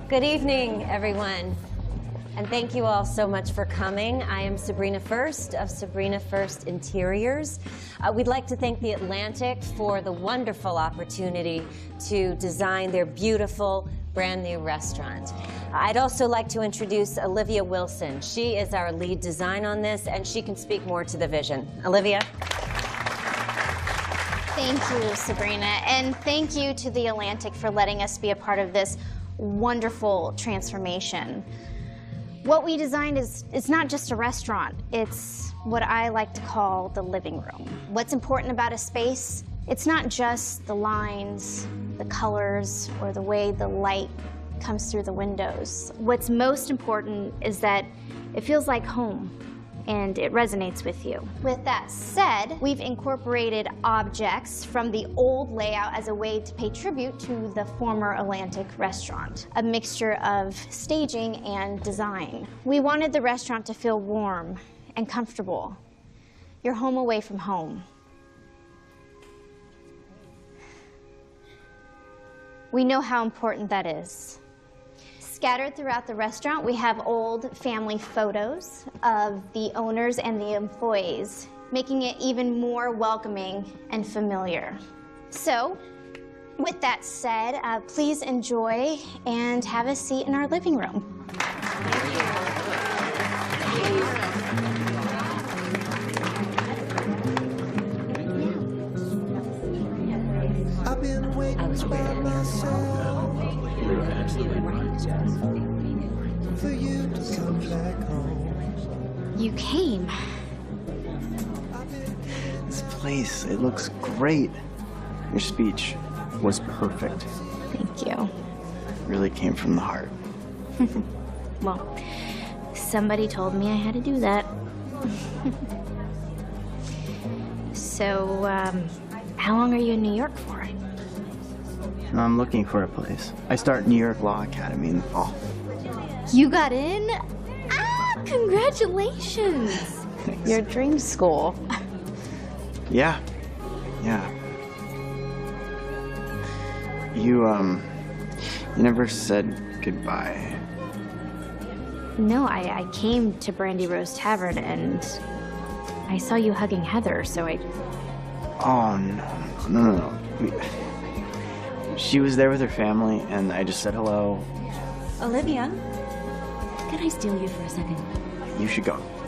Good evening, everyone. And thank you all so much for coming. I am Sabrina First of Sabrina First Interiors. We'd like to thank the Atlantic for the wonderful opportunity to design their beautiful, brand new restaurant. I'd also like to introduce Olivia Wilson. She is our lead design on this, and she can speak more to the vision. Olivia? Thank you, Sabrina, and thank you to the Atlantic for letting us be a part of this wonderful transformation. What we designed it's not just a restaurant, it's what I like to call the living room. What's important about a space, it's not just the lines, the colors, or the way the light comes through the windows. What's most important is that it feels like home and it resonates with you. With that said, we've incorporated objects from the old layout as a way to pay tribute to the former Atlantic restaurant, a mixture of staging and design. We wanted the restaurant to feel warm and comfortable. You're home away from home. We know how important that is. Scattered throughout the restaurant, we have old family photos of the owners and the employees, making it even more welcoming and familiar. So, with that said, please enjoy and have a seat in our living room. I've been waiting by myself for you to come back home. You came. This place, it looks great. Your speech was perfect. Thank you. It really came from the heart. Well, somebody told me I had to do that. So, how long are you in New York for? I'm looking for a place. I start New York Law Academy in the fall. You got in? Ah, congratulations! Thanks. Your dream school. Yeah. You never said goodbye. No, I came to Brandy Rose Tavern and I saw you hugging Heather, so I... Oh, no. She was there with her family, and I just said hello. Olivia, can I steal you for a second? You should go.